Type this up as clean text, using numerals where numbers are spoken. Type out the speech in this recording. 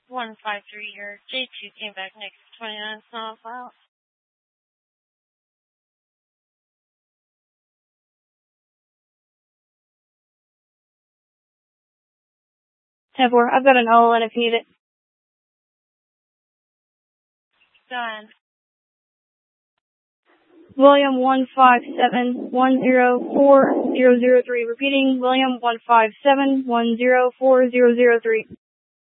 153 here. J2 came back next 29, it's not on file. Tevor, I've got an OLN if you need it. Done. William 157104003. Repeating, William 157104003.